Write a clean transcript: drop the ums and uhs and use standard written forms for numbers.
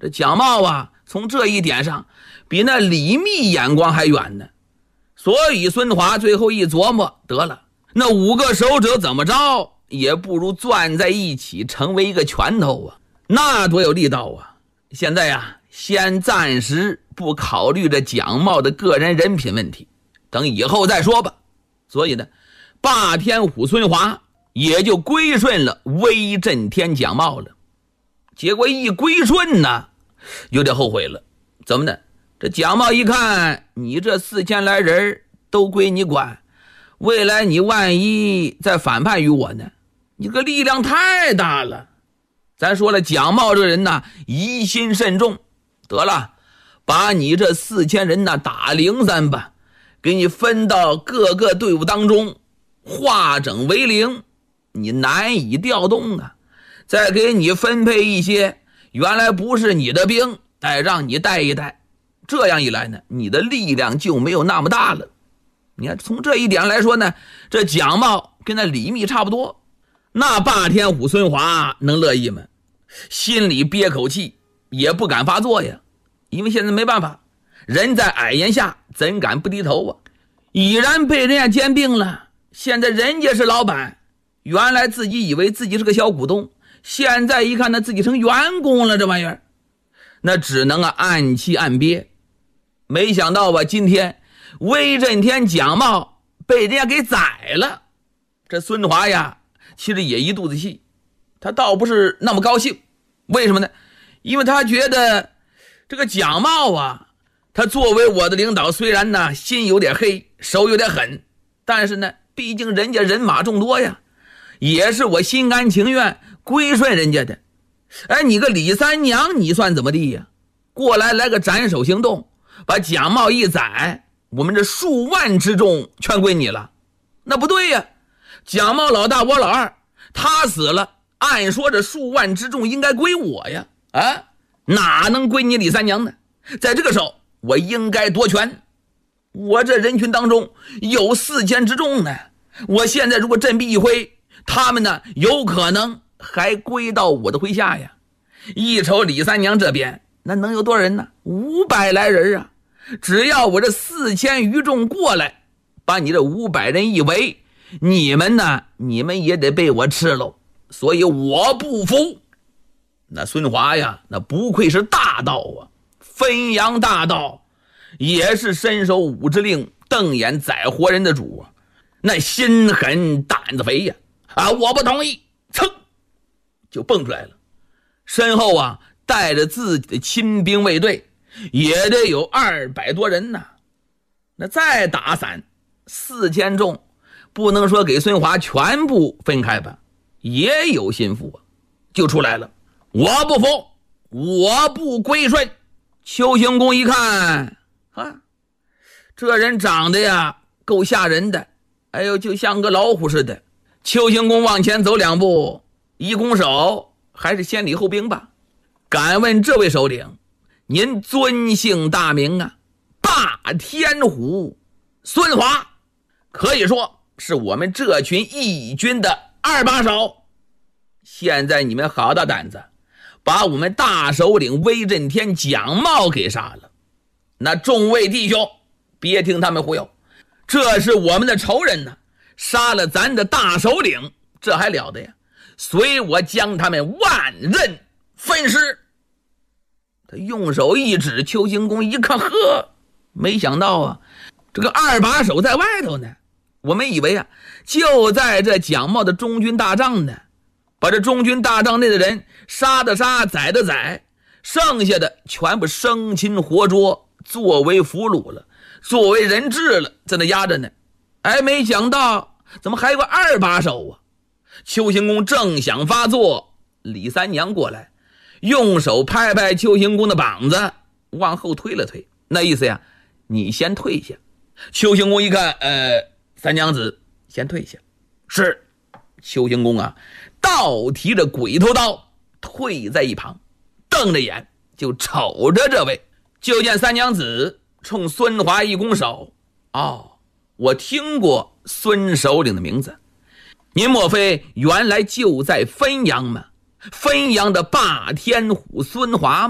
这蒋茂啊，从这一点上比那李密眼光还远呢。所以孙华最后一琢磨，得了，那5个守者怎么着也不如攥在一起成为一个拳头啊，那多有力道啊。现在呀，先暂时不考虑这蒋茂的个人人品问题，等以后再说吧。所以呢，霸天虎孙华也就归顺了威震天蒋茂了。结果一归顺呢，有点后悔了。怎么呢？这蒋茂一看，你这4000来人都归你管，未来你万一再反叛于我呢，你这个力量太大了。咱说了，蒋茂这人呢，疑心慎重。得了，把你这4000人呢打零散吧，给你分到各个队伍当中，化整为零，你难以调动啊。再给你分配一些原来不是你的兵，让你带一带，这样一来呢，你的力量就没有那么大了。你看，从这一点来说呢，这蒋茂跟那李密差不多。那霸天虎孙华能乐意吗？心里憋口气，也不敢发作呀。因为现在没办法，人在矮檐下，怎敢不低头啊？已然被人家兼并了，现在人家是老板，原来自己以为自己是个小股东，现在一看，那自己成员工了，这玩意儿，那只能暗气暗憋。没想到吧，今天威震天蒋茂被人家给宰了。这孙华呀，其实也一肚子气，他倒不是那么高兴。为什么呢？因为他觉得这个蒋茂啊，他作为我的领导，虽然呢心有点黑，手有点狠，但是呢毕竟人家人马众多呀，也是我心甘情愿归顺人家的。你个李三娘，你算怎么地呀？过来个斩首行动，把蒋茂一宰，我们这数万之众全归你了。那不对呀，蒋茂老大我老二，他死了，按说这数万之众应该归我呀，哪能归你李三娘呢？在这个时候我应该夺权，我这人群当中有4000之众呢，我现在如果振臂一挥，他们呢有可能还归到我的麾下呀。一瞅李三娘这边，那能有多少人呢？500来人啊！只要我这4000余众过来，把你这500人一围，你们呢，你们也得被我吃喽。所以我不服。那孙华呀，那不愧是大盗啊，汾阳大盗，也是伸手武之令，瞪眼宰活人的主啊，那心狠胆子肥呀！我不同意，噌就蹦出来了。身后啊，带着自己的亲兵卫队，也得有200多人呢。那再打散4000众，不能说给孙华全部分开吧，也有心腹啊，就出来了。我不服，我不归顺。邱行公一看，这人长得呀够吓人的，就像个老虎似的。邱行公往前走2步，一拱手，还是先礼后兵吧。敢问这位首领，您尊姓大名啊？霸天虎孙华，可以说是我们这群义军的2把手。现在你们好大胆子，把我们大首领威震天蒋茂给杀了。那众位弟兄，别听他们忽悠，这是我们的仇人呢，杀了咱的大首领，这还了得呀？随我将他们万刃分尸。他用手一指，邱行公一看，没想到啊，这个2把手在外头呢。我们以为啊，就在这蒋茂的中军大帐呢，把这中军大帐内的人杀的杀，宰的宰，剩下的全部生擒活捉，作为俘虏了，作为人质了，在那压着呢。没想到怎么还有个2把手啊？邱行公正想发作，李三娘过来，用手拍拍邱行公的膀子，往后推了推，那意思呀，你先退下。邱行公一看，三娘子先退下。是。邱行公啊，倒提着鬼头刀退在一旁，瞪着眼就瞅着这位。就见三娘子冲孙华一拱手，我听过孙首领的名字，您莫非原来就在汾阳吗？汾阳的霸天虎孙华吗？